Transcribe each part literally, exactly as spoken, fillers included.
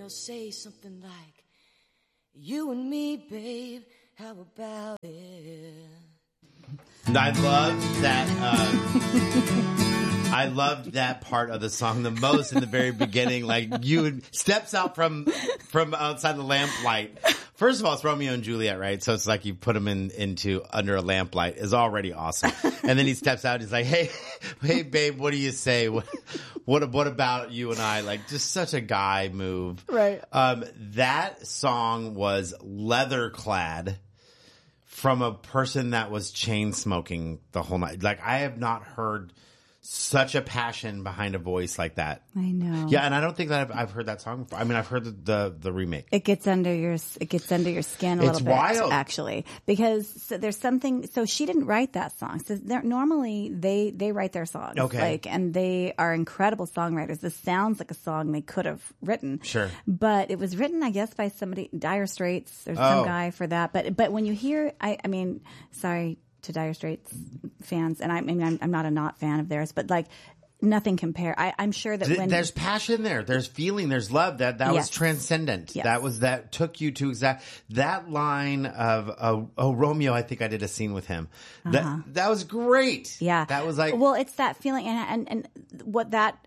he'll say something like, you and me, babe, how about it? I love that. Uh, I loved that part of the song the most in the very beginning. Like you steps out from from outside the lamplight. First of all, it's Romeo and Juliet, right? So it's like you put him in into under a lamplight is already awesome. And then he steps out. He's like, "Hey, hey, babe, what do you say? What what what about you and I?" Like just such a guy move, right? Um, that song was leather clad. From a person that was chain smoking the whole night. Like, I have not heard such a passion behind a voice like that. I know. Yeah, and I don't think that I've, I've heard that song before. I mean, I've heard the, the, the remake. It gets under your it gets under your skin a It's little bit, wild. actually, because so there's something. So she didn't write that song. So normally they they write their songs, Okay. like, and they are incredible songwriters. This sounds like a song they could have written, Sure, but it was written, I guess, by somebody. Dire Straits. There's Oh. some guy for that, but but when you hear, I I mean, sorry to Dire Straits fans, and I, I mean, I'm, I'm not a not fan of theirs, but like. Nothing compare. I, I'm sure that Th- when there's passion there, there's feeling, there's love. That that Yes. was transcendent. Yes. That was that took you to exact that line of uh, oh Romeo. I think I did a scene with him. That Uh-huh. that was great. Yeah, that was like well, it's that feeling, and and, and what that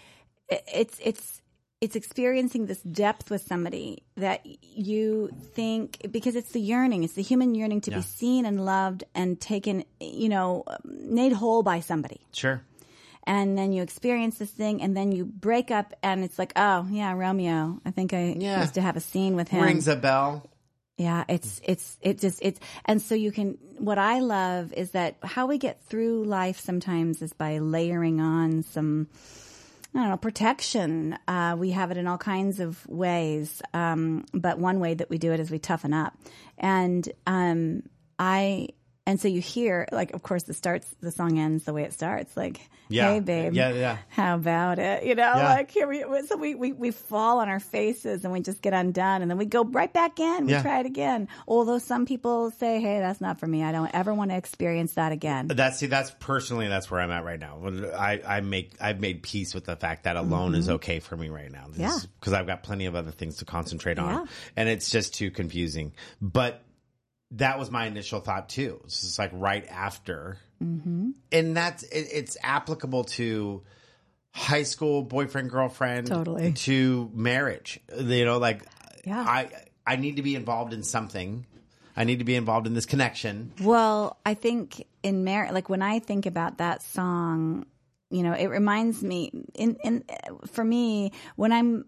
it's it's it's experiencing this depth with somebody that you think, because it's the yearning, it's the human yearning to Yeah. be seen and loved and taken, you know, made whole by somebody. Sure. And then you experience this thing, and then you break up, and it's like, oh yeah, Romeo. I think I Yeah. used to have a scene with him. Rings a bell. Yeah, it's it's it just it's and so you can. What I love is that how we get through life sometimes is by layering on some, I don't know, protection. Uh, we have it in all kinds of ways, um, but one way that we do it is we toughen up, and um, I. And so you hear, like, of course, the starts, the song ends the way it starts, like, Yeah. hey, babe, Yeah, yeah. how about it? You know, Yeah. like here we, so we, we, we fall on our faces and we just get undone, and then we go right back in. We Yeah. try it again. Although some people say, hey, that's not for me. I don't ever want to experience that again. That's see. That's personally. That's where I'm at right now. I I make I've made peace with the fact that alone is okay for me right now. Yeah. Because I've got plenty of other things to concentrate on, Yeah. and it's just too confusing. But that was my initial thought too. It's just like right after, mm-hmm. and that's it, it's applicable to high school boyfriend girlfriend, Totally. to marriage. You know, like Yeah. I I need to be involved in something. I need to be involved in this connection. Well, I think in marriage, like when I think about that song, you know, it reminds me in, in, for me, when I'm,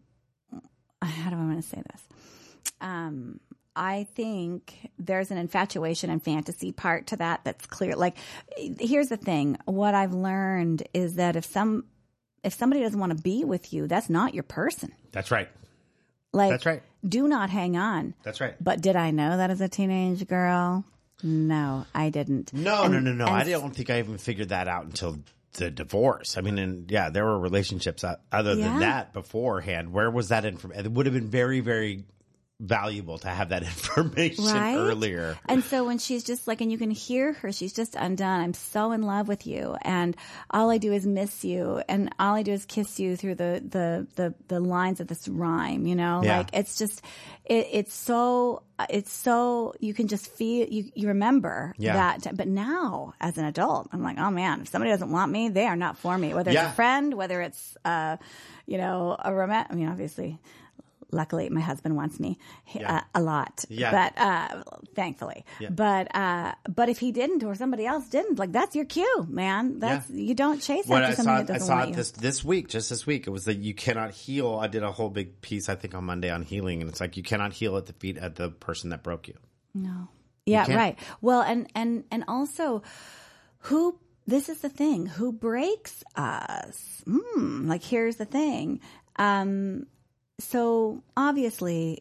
how do I want to say this? Um, I think there's an infatuation and fantasy part to that. That's clear. Like, here's the thing. What I've learned is that if some, if somebody doesn't want to be with you, that's not your person. That's right. Like, That's right. do not hang on. That's right. But did I know that as a teenage girl? No, I didn't. No, And- no, no, no. and I don't think I even figured that out until the divorce. I mean, and yeah, there were relationships uh, other than Yeah. that beforehand. Where was that information? It would have been very, very valuable to have that information Right? earlier. And so when she's just like, and you can hear her, she's just undone. I'm so in love with you, and all I do is miss you, and all I do is kiss you through the the the, the lines of this rhyme. You know, Yeah. like it's just it, it's so it's so you can just feel you you remember Yeah. that. But now as an adult, I'm like, oh man, if somebody doesn't want me, they are not for me. Whether it's Yeah. a friend, whether it's uh you know a romantic. I mean, obviously. Luckily, my husband wants me Yeah. uh, a lot, Yeah. but uh, thankfully. Yeah. But uh, but if he didn't, or somebody else didn't, like that's your cue, man. That's Yeah. you don't chase When after I something saw, that it, I doesn't saw want it you. this this week, just this week. It was that you cannot heal. I did a whole big piece, I think, on Monday on healing, and it's like you cannot heal at the feet of the person that broke you. No. Yeah, can't. right. Well, and and and also, who? This is the thing. Who breaks us? Mm, like here's the thing. Um, so obviously,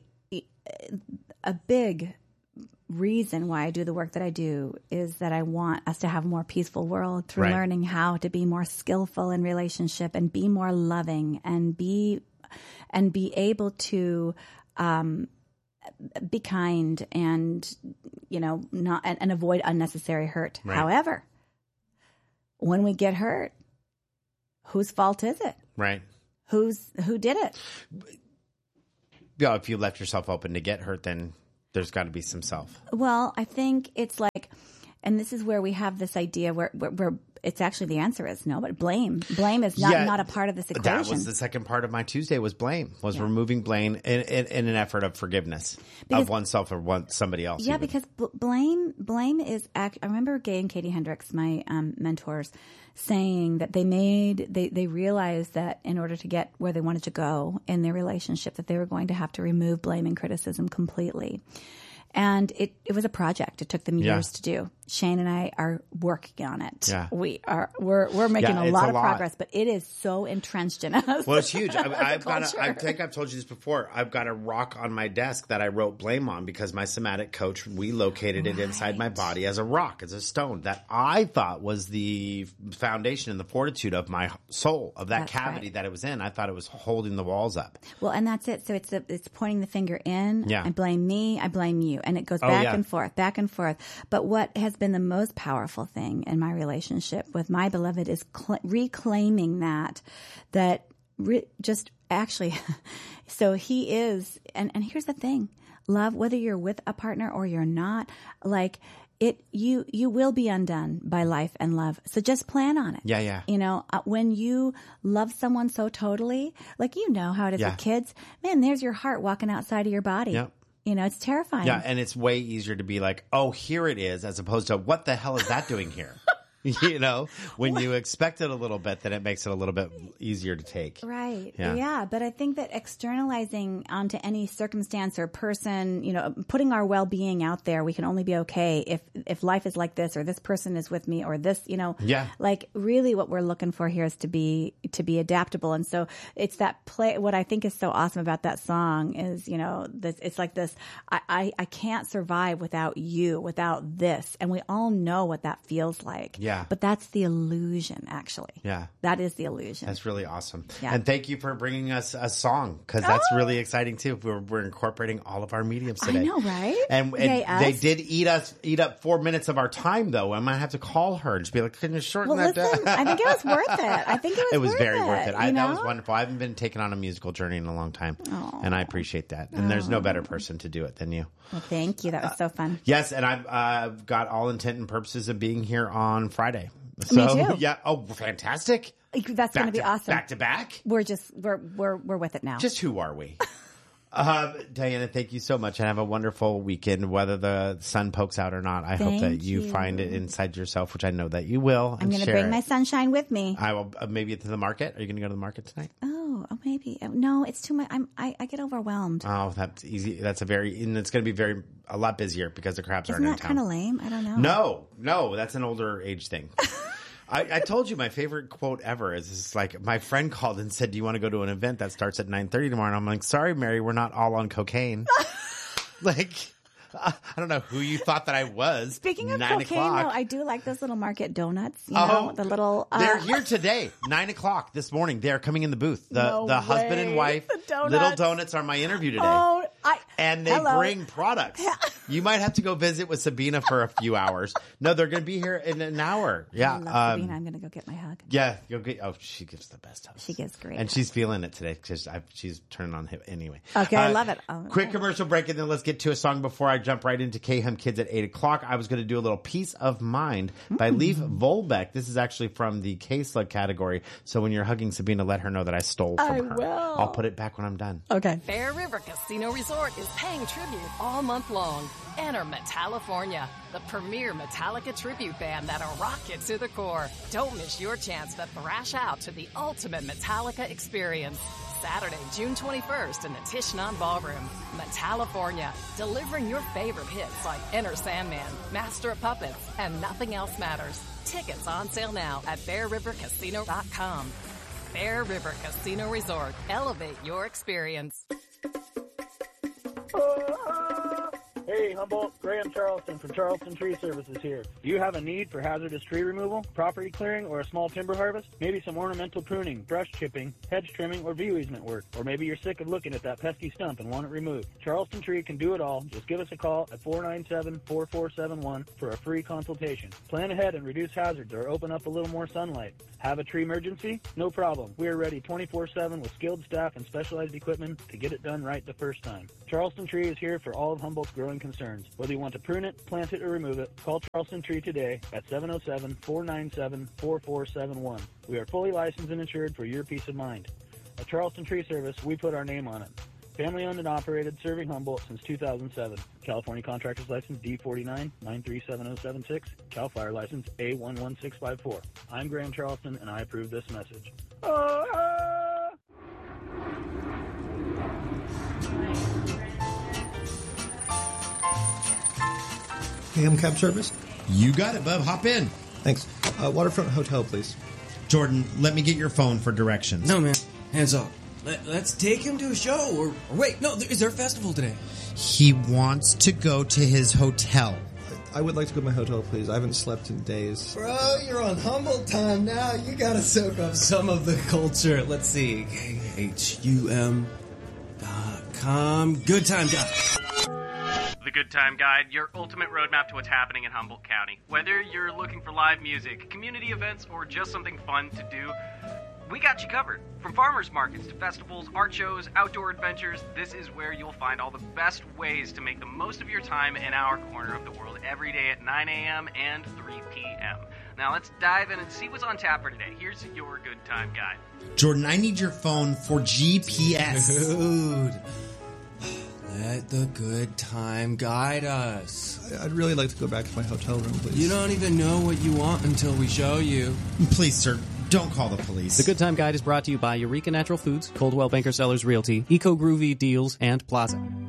a big reason why I do the work that I do is that I want us to have a more peaceful world through Right. learning how to be more skillful in relationship and be more loving and be and be able to um, be kind and you know not and, and avoid unnecessary hurt. Right. However, when we get hurt, whose fault is it? Right. Who's who did it? you know, if you left yourself open to get hurt, then there's got to be some self. Well, I think it's like, and this is where we have this idea where, where, where it's actually the answer is no, but blame. Blame is not, Yeah, not a part of this equation. That was the second part of my Tuesday was blame, was Yeah. removing blame in, in, in an effort of forgiveness Because- of oneself or one somebody else. Yeah, even. because bl- blame blame is. Act- I remember Gay and Katie Hendricks, my um, mentors, saying that they made they they realized that in order to get where they wanted to go in their relationship, that they were going to have to remove blame and criticism completely. And it, it was a project. It took them Yeah. years to do. Shane and I are working on it. Yeah. We are we're we're making Yeah, a it's lot a of lot. progress, but it is so entrenched in us. Well, it's huge. I, I've got. culture. A, I think I've told you this before. I've got a rock on my desk that I wrote blame on because my somatic coach, we located it inside my body as a rock, as a stone that I thought was the foundation and the fortitude of my soul, of that That's cavity right. that it was in. I thought it was holding the walls up. Well, and that's it. So it's a, it's pointing the finger in. Yeah. I blame me. I blame you, and it goes Oh, back yeah. and forth, back and forth. But what has been the most powerful thing in my relationship with my beloved is cl- reclaiming that, that re- just actually. So he is, and and here's the thing, love. Whether you're with a partner or you're not, like. It you you will be undone by life and love. So just plan on it. Yeah, yeah. You know, uh, when you love someone so totally, like you know how it is Yeah. with kids, man, there's your heart walking outside of your body. Yep. You know, it's terrifying. Yeah, and it's way easier to be like, oh, here it is, as opposed to what the hell is that doing here? You know, when you expect it a little bit, then it makes it a little bit easier to take. Right. Yeah. Yeah. But I think that externalizing onto any circumstance or person, you know, putting our well-being out there, we can only be okay if, if life is like this or this person is with me or this, you know, Yeah. like really what we're looking for here is to be, to be adaptable. And so it's that play. What I think is so awesome about that song is, you know, this, it's like this, I, I, I can't survive without you, without this. And we all know what that feels like. Yeah. But that's the illusion, actually. Yeah. That is the illusion. That's really awesome. Yeah. And thank you for bringing us a song, because that's really exciting too. We're, we're incorporating all of our mediums I today. know, right? And, and Yay, they us. did eat us, eat up four minutes of our time, though. I might have to call her and just be like, "Can you shorten Well, that listen, down?" I think it was worth it. I think it was It was worth very it, worth it. I, you that know? was wonderful. I haven't been taken on a musical journey in a long time, and I appreciate that. And there's no better person to do it than you. Well, thank you. That was so fun. Yes, and I've uh, got all intent and purposes of being here on Friday. So, too. Yeah. Oh, fantastic. That's going to be awesome. Back to back. We're just we're we're we're with it now. Just who are we? um, Diana, thank you so much, and have a wonderful weekend. Whether the sun pokes out or not, I hope Thank that you, you. find it inside yourself, which I know that you will. I'm going to bring my sunshine with me. I will uh, maybe to the market. Are you going to go to the market tonight? Oh, oh, maybe. Oh, no, it's too much. I'm I, I get overwhelmed. Oh, that's easy. That's a very, and it's going to be very a lot busier because the crabs Isn't aren't that in kind town. of lame? I don't know. No, no, that's an older age thing. I, I told you my favorite quote ever is, is like my friend called and said, "Do you want to go to an event that starts at nine thirty tomorrow?" And I'm like, "Sorry, Mary, we're not all on cocaine." Like, I don't know who you thought that I was. Speaking of Nine cocaine, o'clock. though, I do like those little market donuts. You know, the little. Uh, They're here today, nine o'clock this morning. They're coming in the booth. The No the husband and way. wife, The donuts. little donuts are my interview today. Oh, I. And they hello. bring products. You might have to go visit with Sabina for a few hours. No, they're going to be here in an hour. Yeah. I love um, Sabina. I'm going to go get my hug. Yeah. You'll get, oh, she gives the best hugs. She gives great And she's feeling it today because she's turning on him anyway. Okay, I love it. Oh, quick okay. commercial break, and then let's get to a song before I jump right into K-Hum Kids at eight o'clock. I was going to do a little Peace of Mind by Mm. Leif Volbeck. This is actually from the K-Slug category. So when you're hugging Sabina, let her know that I stole from I her. will. I'll put it back when I'm done. Okay. Bear River Casino Resort is paying tribute all month long. Enter Metallifornia, the premier Metallica tribute band that'll rock it to the core. Don't miss your chance to thrash out to the ultimate Metallica experience. Saturday, June twenty-first in the Tishnan Ballroom. Metallifornia, delivering your favorite hits like Enter Sandman, Master of Puppets, and Nothing Else Matters. Tickets on sale now at bear river casino dot com. Bear River Casino Resort. Elevate your experience. Hey, Humboldt, Graham Charleston from Charleston Tree Services here. Do you have a need for hazardous tree removal, property clearing, or a small timber harvest? Maybe some ornamental pruning, brush chipping, hedge trimming, or view easement work. Or maybe you're sick of looking at that pesky stump and want it removed. Charleston Tree can do it all. Just give us a call at four nine seven, four four seven one for a free consultation. Plan ahead and reduce hazards or open up a little more sunlight. Have a tree emergency? No problem. We are ready twenty-four seven with skilled staff and specialized equipment to get it done right the first time. Charleston Tree is here for all of Humboldt's growing concerns. Whether you want to prune it, plant it, or remove it, call Charleston Tree today at seven oh seven, four nine seven, four four seven one. We are fully licensed and insured for your peace of mind. At Charleston Tree Service, we put our name on it. Family owned and operated, serving Humboldt since two thousand seven. California Contractor's License D forty-nine, nine three seven oh seven six. Cal Fire License A one one six five four. I'm Graham Charleston, and I approve this message. Uh, A M cab service? You got it, bub. Hop in. Thanks. Uh, Waterfront Hotel, please. Jordan, let me get your phone for directions. No, man. Hands off. Let, let's take him to a show. Or, or wait, no, there, is there a festival today? He wants to go to his hotel. I would like to go to my hotel, please. I haven't slept in days. Bro, you're on Humboldt time now. You gotta soak up some of the culture. Let's see. H U M dot com. Good time, guys. The Good Time Guide, your ultimate roadmap to what's happening in Humboldt County. Whether you're looking for live music, community events, or just something fun to do, we got you covered. From farmers markets to festivals, art shows, outdoor adventures, this is where you'll find all the best ways to make the most of your time in our corner of the world every day at nine a.m. and three p.m. Now let's dive in and see what's on tap for today. Here's your Good Time Guide. Jordan, I need your phone for G P S. Dude. Let the Good Time guide us. I'd really like to go back to my hotel room, please. You don't even know what you want until we show you. Please, sir, don't call the police. The Good Time Guide is brought to you by Eureka Natural Foods, Coldwell Banker Sellers Realty, Eco Groovy Deals, and Plaza.